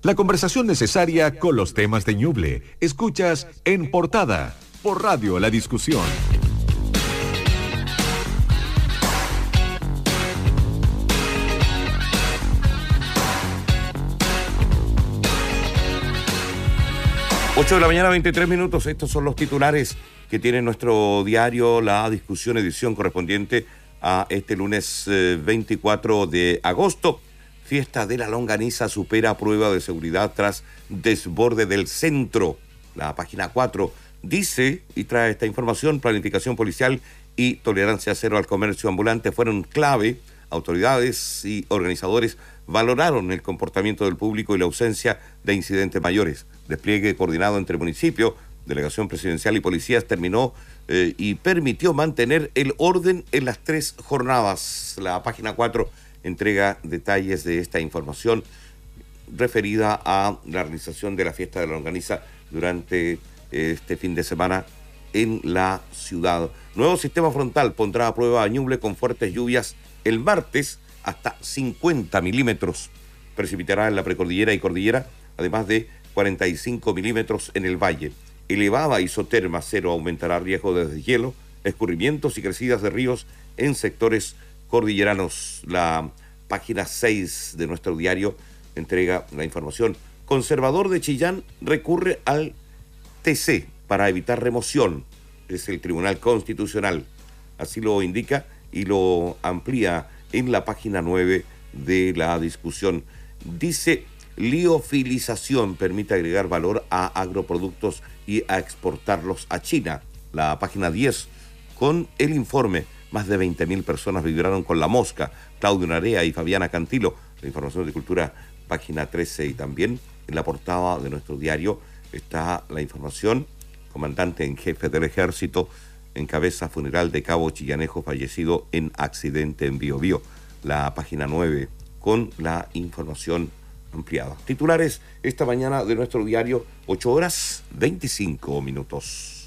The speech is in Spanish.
La conversación necesaria con los temas de Ñuble. Escuchas En Portada por Radio La Discusión. Ocho de la mañana, 23 minutos. Estos son los titulares que tiene nuestro diario La Discusión, edición correspondiente a este lunes 24 de agosto. Fiesta de la longaniza supera prueba de seguridad tras desborde del centro. La página 4 dice y trae esta información: planificación policial y tolerancia cero al comercio ambulante fueron clave. Autoridades y organizadores valoraron el comportamiento del público y la ausencia de incidentes mayores. Despliegue coordinado entre municipio, delegación presidencial y policías terminó y permitió mantener el orden en las 3 jornadas. La página 4 entrega detalles de esta información referida a la realización de la fiesta de la longaniza durante este fin de semana en la ciudad. Nuevo sistema frontal pondrá a prueba a Ñuble con fuertes lluvias el martes, hasta 50 milímetros. Precipitará en la precordillera y cordillera, además de 45 milímetros en el valle. Elevada isoterma cero aumentará riesgo de deshielo, escurrimientos y crecidas de ríos en sectores cordilleranos. La página 6 de nuestro diario entrega la información. Conservador de Chillán recurre al TC para evitar remoción. Es el Tribunal Constitucional. Así lo indica y lo amplía en la página 9 de La Discusión. Dice: liofilización permite agregar valor a agroproductos y a exportarlos a China. La página 10 con el informe: más de 20.000 personas vibraron con la mosca. Claudio Narea y Fabiana Cantilo. La información de cultura, página 13. Y también en la portada de nuestro diario está la información: comandante en jefe del ejército encabeza funeral de cabo chillanejo fallecido en accidente en Biobío. La página 9 con la información ampliada. Titulares esta mañana de nuestro diario, 8 horas 25 minutos.